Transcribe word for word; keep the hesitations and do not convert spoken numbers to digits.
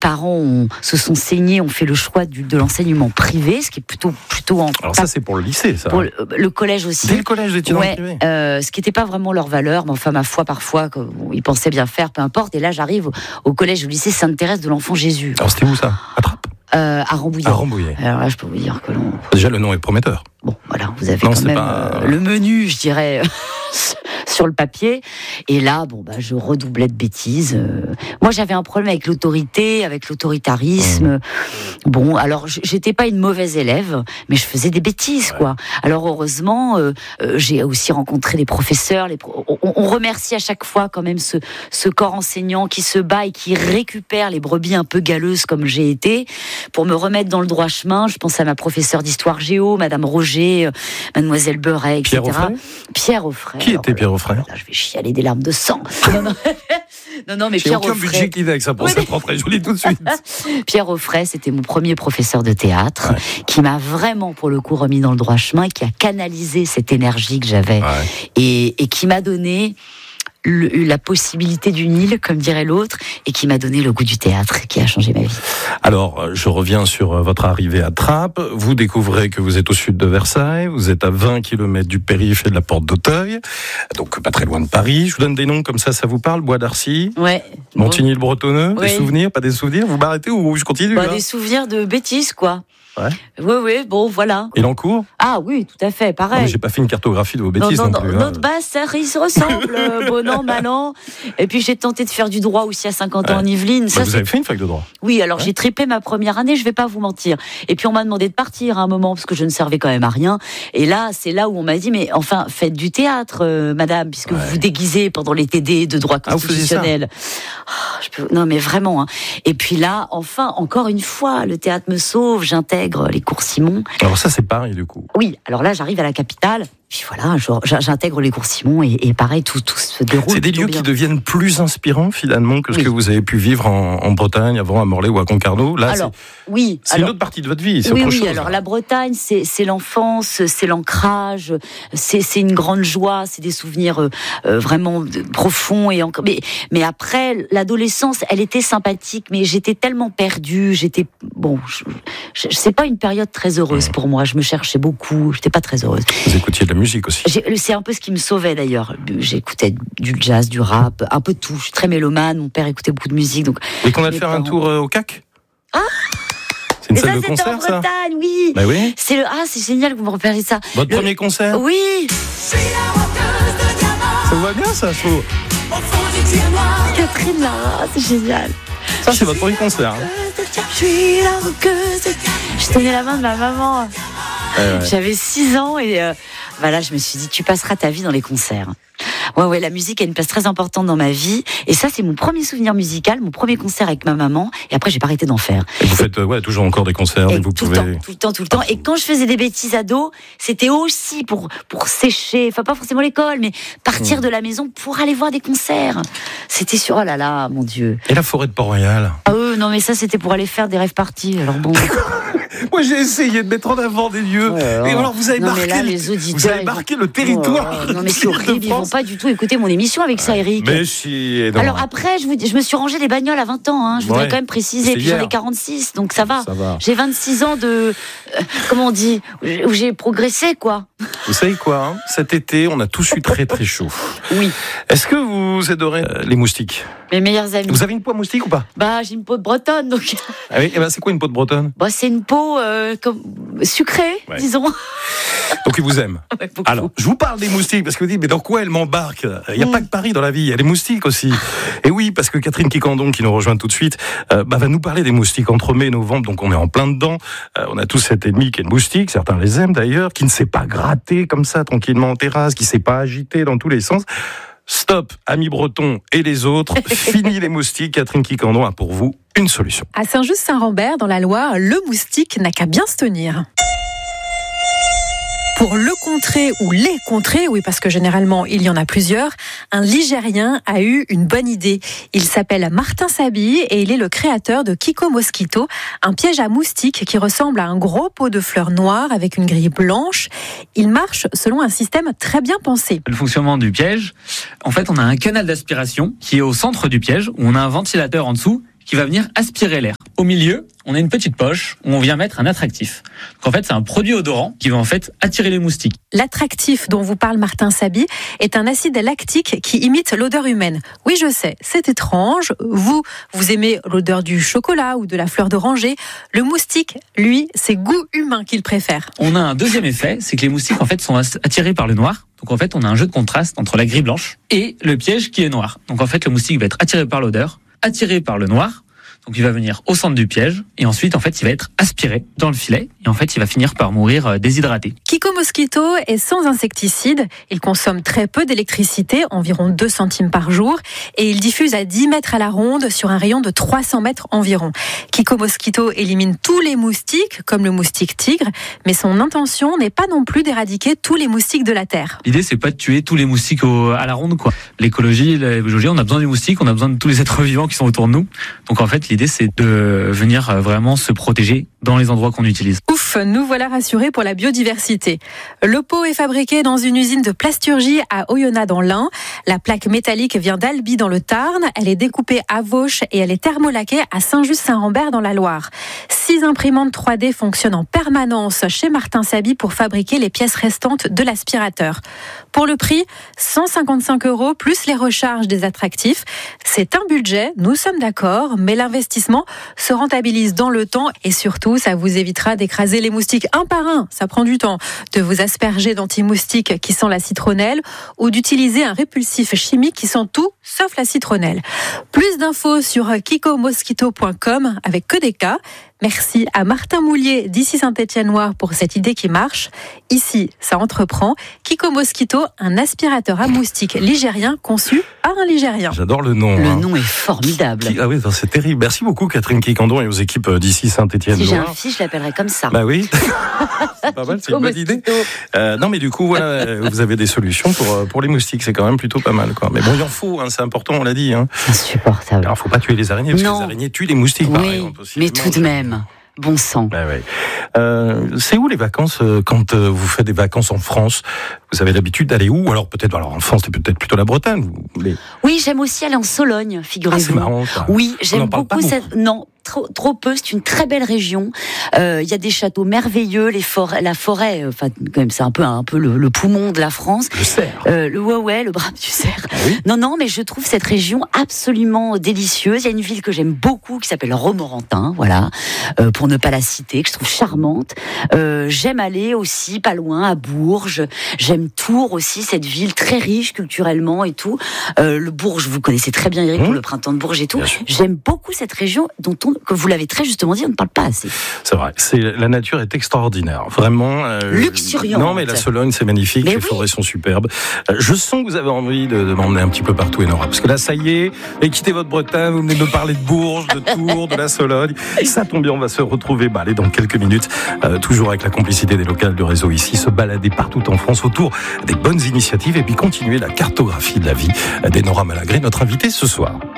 parents ont, se sont saignés, ont fait le choix du, de l'enseignement privé, ce qui est plutôt plutôt en. Alors ça, c'est pour le lycée, ça. Pour le, le collège aussi. Dès le collège, vous étiez dans ouais, le privé. euh, ce qui n'était pas vraiment leur valeur, mais enfin ma foi parfois, bon, ils pensaient bien faire, peu importe. Et là, j'arrive au, au collège, au lycée Sainte-Thérèse de l'Enfant Jésus. Alors c'était où ça? À Trappes? Euh, à Rambouillet. À Rambouillet. Alors là, je peux vous dire que l'on... Déjà, le nom est prometteur. Bon, voilà, vous avez non, quand même pas... euh, le menu, je dirais, sur le papier. Et là, bon, bah, je redoublais de bêtises. Euh, moi, j'avais un problème avec l'autorité, avec l'autoritarisme. Mmh. Bon, alors, j'étais pas une mauvaise élève, mais je faisais des bêtises, ouais. quoi. Alors, heureusement, euh, euh, j'ai aussi rencontré des professeurs. Les pro... on, on remercie à chaque fois quand même ce, ce corps enseignant qui se bat et qui récupère les brebis un peu galeuses comme j'ai été, pour me remettre dans le droit chemin. Je pense à ma professeure d'histoire géo, Madame Roger, Mademoiselle Beuret, et cetera. Pierre Offray. Pierre Offray. Qui était Pierre Offray? Là, je vais chialer des larmes de sang. Non, non. Non, non, mais J'ai Pierre aucun Offray. budget Kleenex ça pour oui, cette rentrée, je vous le dis tout de suite. Pierre Offray, c'était mon premier professeur de théâtre, ouais. qui m'a vraiment, pour le coup, remis dans le droit chemin, qui a canalisé cette énergie que j'avais, ouais. et, et qui m'a donné le, la possibilité d'une île, comme dirait l'autre, et qui m'a donné le goût du théâtre, qui a changé ma vie. Alors, je reviens sur votre arrivée à Trappes. Vous découvrez que vous êtes au sud de Versailles, vous êtes à vingt kilomètres du périph' et de la porte d'Auteuil, donc pas très loin de Paris. Je vous donne des noms comme ça, ça vous parle? Bois d'Arcy, ouais. Montigny-le-Bretonneux, oui. Des souvenirs, pas des souvenirs? Vous m'arrêtez ou je continue? Bah, des souvenirs de bêtises, quoi. Ouais. Oui, oui, bon, voilà. Et l'encours? Ah oui, tout à fait, pareil. Non, mais j'ai pas fait une cartographie de vos bêtises non, non, non plus. Non, hein. bah, ça, ils se ressemblent, bon an, mal an. Et puis j'ai tenté de faire du droit aussi à cinquante ouais. ans en Yvelines. Bah, ça, vous c'est... avez fait une fac de droit? Oui, alors ouais. j'ai triplé ma première année, je vais pas vous mentir. Et puis on m'a demandé de partir à un moment, parce que je ne servais quand même à rien. Et là, c'est là où on m'a dit, mais enfin, faites du théâtre, euh, madame, puisque ouais. vous vous déguisez pendant les T D de droit constitutionnel. Ah, oh, je peux... Non, mais vraiment. Hein. Et puis là, enfin, encore une fois, le théâtre me sauve, j'intègre les cours Simon. Alors ça, c'est Paris, du coup. Oui, alors là, j'arrive à la capitale, puis voilà, j'intègre les cours Simon, et, et pareil, tout, tout se déroule. C'est des lieux bien. qui deviennent plus inspirants, finalement, que ce oui. que vous avez pu vivre en, en Bretagne, avant à Morlaix ou à Concarneau. Là, alors, c'est, oui, c'est alors, une autre partie de votre vie, c'est oui, autre oui, chose. alors la Bretagne, c'est, c'est l'enfance, c'est l'ancrage, c'est, c'est une grande joie, c'est des souvenirs euh, vraiment profonds. Et encore... mais, mais après, l'adolescence, elle était sympathique, mais j'étais tellement perdue, j'étais... Bon, je, je, c'est pas une période très heureuse mmh. pour moi, je me cherchais beaucoup, j'étais pas très heureuse. Vous écoutiez de la musique aussi? J'ai, c'est un peu ce qui me sauvait d'ailleurs. J'écoutais du jazz, du rap, un peu de tout. Je suis très mélomane, mon père écoutait beaucoup de musique. Donc et qu'on a fait parents... un tour euh, au C A C? Ah, c'est une mais salle ça, de concert, en Bretagne, ça oui. Bah oui. C'est le... Ah, c'est génial que vous me repériez ça. Votre le... premier concert? Oui. Ça vous va bien, ça, faut... Catherine Lara, c'est génial. Ça, c'est votre premier concert. Hein. Je suis la roqueuse. Je tenais la main de ma maman. Ouais, ouais. J'avais six ans et euh, voilà, je me suis dit, tu passeras ta vie dans les concerts. Ouais, ouais, la musique a une place très importante dans ma vie. Et ça, c'est mon premier souvenir musical, mon premier concert avec ma maman. Et après, j'ai pas arrêté d'en faire. Et vous faites, ouais, toujours encore des concerts, et vous tout pouvez. Le temps, tout le temps, tout le temps. Et quand je faisais des bêtises ado, c'était aussi pour, pour sécher, enfin, pas forcément l'école, mais partir mmh. de la maison pour aller voir des concerts. C'était sur, oh là là, mon Dieu. Et la forêt de Port-Royal? Ah, euh, non, mais ça, c'était pour aller faire des rêves parties. Alors bon. Moi, j'ai essayé de mettre en avant des lieux. Ouais, et alors, vous avez non, marqué, là, les auditeurs, vous avez marqué vont... le territoire. Oh, non, mais c'est horrible. Ils vont pas du tout écouter mon émission avec ça, Eric. Mais si. Non. Alors après, je, vous, je me suis rangé les bagnoles à vingt ans. Hein, je voudrais ouais, quand même préciser. Puis j'en ai quarante-six, donc ça va. Ça va. J'ai vingt-six ans de, euh, comment on dit, où j'ai progressé, quoi. Vous savez quoi, hein, cet été, on a tous eu très très chaud. Oui. Est-ce que vous adorez euh, les moustiques? Mes meilleurs amis. Vous avez une peau à moustique ou pas? Bah, j'ai une peau de bretonne, donc. Ah oui, et ben c'est quoi une peau de bretonne? Bah, c'est une peau euh, comme sucrée, ouais. disons. Donc ils vous aiment. Ouais, alors, je vous parle des moustiques parce que vous dites, mais dans quoi elle m'embarque? Il n'y a mmh. pas que Paris dans la vie, il y a les moustiques aussi. Et oui, parce que Catherine Quicandon, qui nous rejoint tout de suite, euh, bah, va nous parler des moustiques entre mai et novembre. Donc on est en plein dedans. Euh, on a tous cet ennemi qui est le moustique, certains les aiment d'ailleurs, qui ne sait pas gratter comme ça tranquillement en terrasse, qui ne sait pas agiter dans tous les sens. Stop, amis bretons et les autres, fini les moustiques. Catherine Quicandon a pour vous une solution. À Saint-Just-Saint-Rambert, dans la Loire, le moustique n'a qu'à bien se tenir. Pour le contrer ou les contrer, oui, parce que généralement il y en a plusieurs, un Ligérien a eu une bonne idée. Il s'appelle Martin Sabi et il est le créateur de Kiko Mosquito, un piège à moustiques qui ressemble à un gros pot de fleurs noires avec une grille blanche. Il marche selon un système très bien pensé. Le fonctionnement du piège, en fait, on a un canal d'aspiration qui est au centre du piège où on a un ventilateur en dessous qui va venir aspirer l'air. Au milieu, on a une petite poche où on vient mettre un attractif. Donc en fait, c'est un produit odorant qui va en fait attirer les moustiques. L'attractif dont vous parle Martin Saby est un acide lactique qui imite l'odeur humaine. Oui, je sais, c'est étrange. Vous, vous aimez l'odeur du chocolat ou de la fleur d'oranger. Le moustique, lui, c'est goût humain qu'il préfère. On a un deuxième effet, c'est que les moustiques en fait sont attirés par le noir. Donc en fait, on a un jeu de contraste entre la grille blanche et le piège qui est noir. Donc en fait, le moustique va être attiré par l'odeur, attiré par le noir. Donc il va venir au centre du piège et ensuite en fait il va être aspiré dans le filet et en fait il va finir par mourir déshydraté. Kiko Mosquito est sans insecticide, il consomme très peu d'électricité, environ deux centimes par jour, et il diffuse à dix mètres à la ronde sur un rayon de trois cents mètres environ. Kiko Mosquito élimine tous les moustiques, comme le moustique tigre, mais son intention n'est pas non plus d'éradiquer tous les moustiques de la Terre. L'idée c'est pas de tuer tous les moustiques au, à la ronde quoi. L'écologie, la biologie, on a besoin des moustiques, on a besoin de tous les êtres vivants qui sont autour de nous. Donc en fait l'idée c'est de venir vraiment se protéger dans les endroits qu'on utilise. Ouf, nous voilà rassurés pour la biodiversité. Le pot est fabriqué dans une usine de plasturgie à Oyonnax dans l'Ain. La plaque métallique vient d'Albi dans le Tarn. Elle est découpée à Vauches et elle est thermolaquée à Saint-Just-Saint-Rambert dans la Loire. Six imprimantes trois D fonctionnent en permanence chez Martin Saby pour fabriquer les pièces restantes de l'aspirateur. Pour le prix, cent cinquante-cinq euros plus les recharges des attractifs. C'est un budget, nous sommes d'accord, mais l'investissement se rentabilise dans le temps et surtout, ça vous évitera d'écraser les moustiques un par un. Ça prend du temps. De vous asperger d'anti-moustiques qui sent la citronnelle ou d'utiliser un répulsif chimique qui sent tout sauf la citronnelle. Plus d'infos sur kiko mosquito point com avec que des cas. Merci à Martin Moulier d'ici Saint-Étienne-Noire pour cette idée qui marche. Ici, ça entreprend. Kiko Mosquito, un aspirateur à moustiques ligérien conçu par un Ligérien. J'adore le nom. Le hein. nom est formidable. Ah oui, c'est terrible. Merci beaucoup Catherine Quiquendon et aux équipes d'ici Saint-Étienne-Noire. Si j'ai un fils, je l'appellerai comme ça. Bah oui, c'est pas mal, c'est une bonne idée. Euh, non mais du coup, voilà, vous avez des solutions pour, pour les moustiques, c'est quand même plutôt pas mal, quoi. Mais bon, il en faut, hein, c'est important, on l'a dit. Hein. Insupportable. Alors, faut pas tuer les araignées, parce non. que les araignées tuent les moustiques. Oui, pareil, mais tout de même. Bon sang. Bah ouais. euh, c'est où les vacances euh, quand euh, vous faites des vacances en France? Vous avez l'habitude d'aller où? Alors peut-être, alors en France, c'est peut-être plutôt la Bretagne. Vous voulez... Oui, j'aime aussi aller en Sologne, figurez-vous. Ah, c'est marrant, ça. Oui, j'aime beaucoup, beaucoup cette. Non, trop, trop peu. C'est une très belle région. Il euh, y a des châteaux merveilleux, les forêts, la forêt. Enfin, quand même, c'est un peu, un peu le, le poumon de la France. Le cerf. Euh, le ouais, ouais, le bras du cerf. Ah oui. Non, non, mais je trouve cette région absolument délicieuse. Il y a une ville que j'aime beaucoup qui s'appelle Romorantin, voilà, euh, pour ne pas la citer, que je trouve charmante. Euh, j'aime aller aussi pas loin à Bourges. J'aime Tours aussi, cette ville très riche culturellement et tout. Euh, le Bourges, vous connaissez très bien Eric, mmh. pour le printemps de Bourges et tout. J'aime beaucoup cette région dont on, que vous l'avez très justement dit, on ne parle pas assez. C'est vrai, c'est, la nature est extraordinaire, vraiment. Euh, Luxuriante. Non mais la Sologne c'est magnifique, mais les oui. forêts sont superbes. Euh, je sens que vous avez envie de, de m'emmener un petit peu partout, Enora, parce que là ça y est, et quittez votre Bretagne, vous venez de me parler de Bourges, de Tours, de la Sologne. Ça tombe bien, on va se retrouver bah, allez, dans quelques minutes, euh, toujours avec la complicité des locales du réseau ici, se balader partout en France autour des bonnes initiatives et puis continuer la cartographie de la vie d'Enora Malagré, notre invitée ce soir.